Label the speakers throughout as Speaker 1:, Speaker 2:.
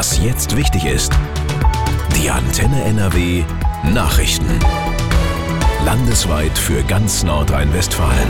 Speaker 1: Was jetzt wichtig ist. Die Antenne NRW Nachrichten. Landesweit für ganz Nordrhein-Westfalen.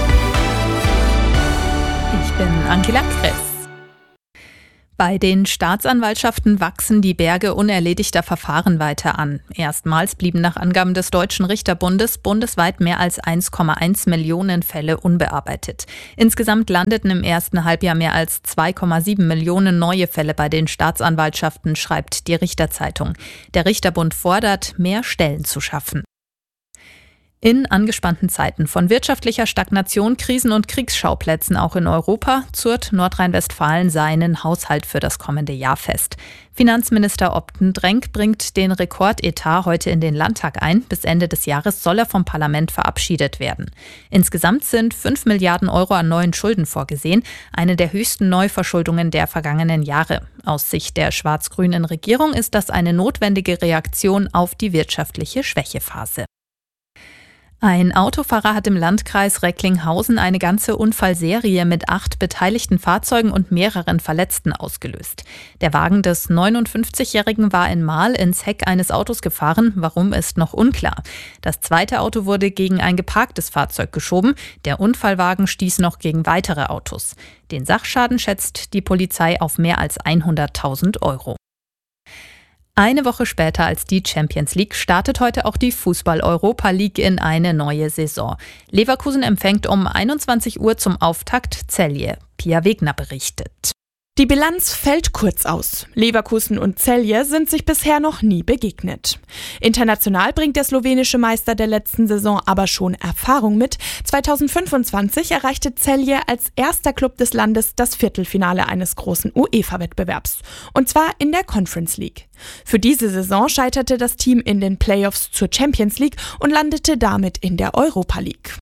Speaker 2: Ich bin Angela Kress. Bei den Staatsanwaltschaften wachsen die Berge unerledigter Verfahren weiter an. Erstmals blieben nach Angaben des Deutschen Richterbundes bundesweit mehr als 1,1 Millionen Fälle unbearbeitet. Insgesamt landeten im ersten Halbjahr mehr als 2,7 Millionen neue Fälle bei den Staatsanwaltschaften, schreibt die Richterzeitung. Der Richterbund fordert, mehr Stellen zu schaffen. In angespannten Zeiten von wirtschaftlicher Stagnation, Krisen und Kriegsschauplätzen auch in Europa zurrt Nordrhein-Westfalen seinen Haushalt für das kommende Jahr fest. Finanzminister Opten-Drenk bringt den Rekordetat heute in den Landtag ein. Bis Ende des Jahres soll er vom Parlament verabschiedet werden. Insgesamt sind 5 Milliarden Euro an neuen Schulden vorgesehen, eine der höchsten Neuverschuldungen der vergangenen Jahre. Aus Sicht der schwarz-grünen Regierung ist das eine notwendige Reaktion auf die wirtschaftliche Schwächephase. Ein Autofahrer hat im Landkreis Recklinghausen eine ganze Unfallserie mit 8 beteiligten Fahrzeugen und mehreren Verletzten ausgelöst. Der Wagen des 59-Jährigen war in Marl ins Heck eines Autos gefahren, warum ist noch unklar. Das zweite Auto wurde gegen ein geparktes Fahrzeug geschoben, der Unfallwagen stieß noch gegen weitere Autos. Den Sachschaden schätzt die Polizei auf mehr als 100.000 Euro. Eine Woche später als die Champions League startet heute auch die Fußball-Europa League in eine neue Saison. Leverkusen empfängt um 21 Uhr zum Auftakt Celje. Pia Wegner berichtet.
Speaker 3: Die Bilanz fällt kurz aus. Leverkusen und Celje sind sich bisher noch nie begegnet. International bringt der slowenische Meister der letzten Saison aber schon Erfahrung mit. 2025 erreichte Celje als erster Club des Landes das Viertelfinale eines großen UEFA-Wettbewerbs. Und zwar in der Conference League. Für diese Saison scheiterte das Team in den Playoffs zur Champions League und landete damit in der Europa League.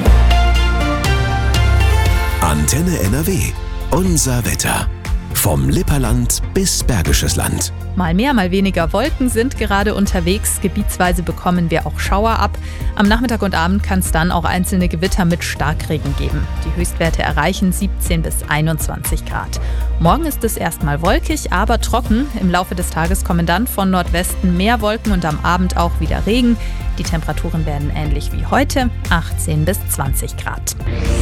Speaker 1: Antenne NRW. Unser Wetter. Vom Lipperland bis Bergisches Land.
Speaker 2: Mal mehr, mal weniger Wolken sind gerade unterwegs. Gebietsweise bekommen wir auch Schauer ab. Am Nachmittag und Abend kann es dann auch einzelne Gewitter mit Starkregen geben. Die Höchstwerte erreichen 17 bis 21 Grad. Morgen ist es erstmal wolkig, aber trocken. Im Laufe des Tages kommen dann von Nordwesten mehr Wolken und am Abend auch wieder Regen. Die Temperaturen werden ähnlich wie heute, 18 bis 20 Grad.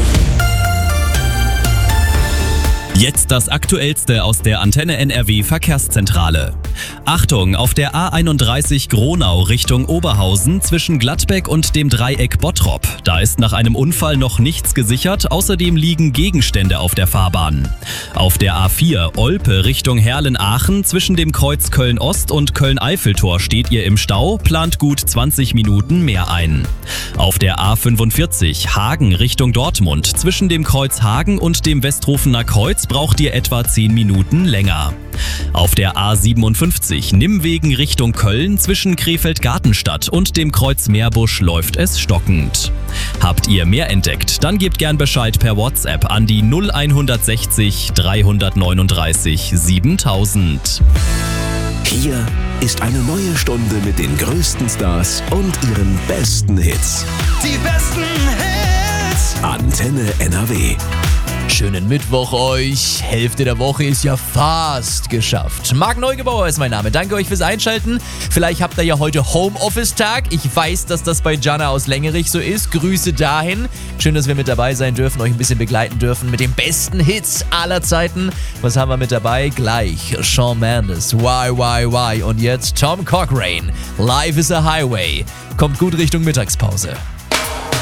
Speaker 4: Jetzt das Aktuellste aus der Antenne NRW Verkehrszentrale. Achtung, auf der A31 Gronau Richtung Oberhausen zwischen Gladbeck und dem Dreieck Bottrop. Da ist nach einem Unfall noch nichts gesichert, außerdem liegen Gegenstände auf der Fahrbahn. Auf der A4 Olpe Richtung Herlen-Aachen zwischen dem Kreuz Köln-Ost und Köln-Eiffeltor steht ihr im Stau, plant gut 20 Minuten mehr ein. Auf der A45 Hagen Richtung Dortmund zwischen dem Kreuz Hagen und dem Westrofener Kreuz braucht ihr etwa 10 Minuten länger. Auf der A57 Nimwegen Richtung Köln zwischen Krefeld-Gartenstadt und dem Kreuz Meerbusch läuft es stockend. Habt ihr mehr entdeckt? Dann gebt gern Bescheid per WhatsApp an die 0160 339 7000.
Speaker 1: Hier ist eine neue Stunde mit den größten Stars und ihren besten Hits.
Speaker 5: Die besten Hits.
Speaker 1: Antenne NRW.
Speaker 5: Schönen Mittwoch euch. Hälfte der Woche ist ja fast geschafft. Marc Neugebauer ist mein Name. Danke euch fürs Einschalten. Vielleicht habt ihr ja heute Homeoffice-Tag. Ich weiß, dass das bei Jana aus Längerich so ist. Grüße dahin. Schön, dass wir mit dabei sein dürfen, euch ein bisschen begleiten dürfen mit den besten Hits aller Zeiten. Was haben wir mit dabei? Gleich Shawn Mendes, Why. Und jetzt Tom Cochrane, Life is a Highway. Kommt gut Richtung Mittagspause.